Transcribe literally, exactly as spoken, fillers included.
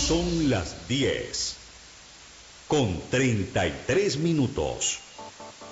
Son las diez con treinta y tres minutos.